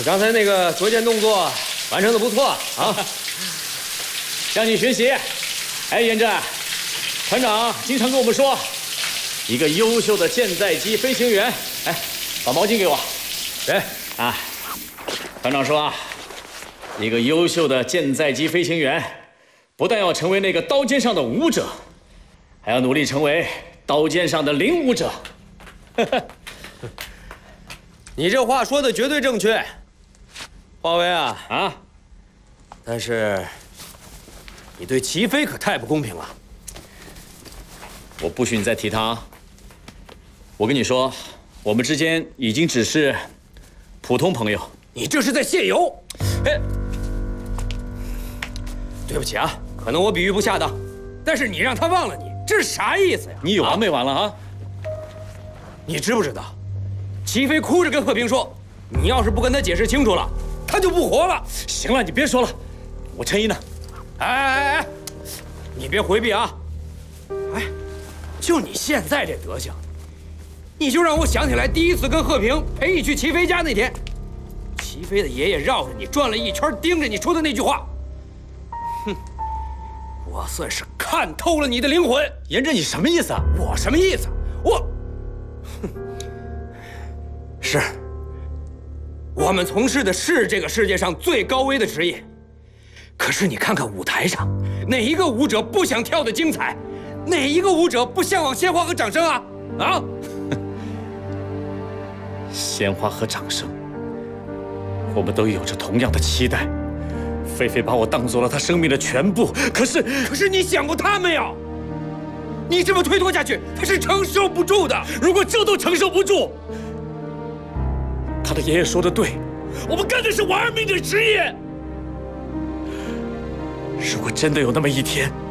刚才那个捉奸动作完成的不错啊， 向你学习。哎，严震，团长经常跟我们说，一个优秀的舰载机飞行员，哎，把毛巾给我。 对啊，团长说啊，一个优秀的舰载机飞行员，不但要成为那个刀尖上的武者，还要努力成为刀尖上的领舞者。 你这话说的绝对正确，华为啊啊！ 但是你对齐飞可太不公平了。 我不许你再提他啊！我跟你说，我们之间已经只是普通朋友。 你这是在泄油！哎，对不起啊，可能我比喻不恰当，但是你让他忘了你，这是啥意思呀？ 你有完没完了啊？ 你知不知道，齐飞哭着跟贺平说，你要是不跟他解释清楚了，他就不活了。 行了，你别说了，我陈毅呢？ 哎，你别回避啊！哎，就你现在这德行，你就让我想起来第一次跟贺平陪你去齐飞家那天，齐飞的爷爷绕着你转了一圈，盯着你说的那句话。哼，我算是看透了你的灵魂。 严震，你什么意思啊？ 我什么意思？是，我们从事的是这个世界上最高危的职业。可是你看看舞台上，哪一个舞者不想跳得精彩？哪一个舞者不向往鲜花和掌声啊？啊！ 鲜花和掌声，我们都有着同样的期待。菲菲把我当做了她生命的全部，可是你想过她没有？你这么推脱下去，她是承受不住的。 如果这都承受不住，他的爷爷说的对，我们干的是玩命的职业。如果真的有那么一天，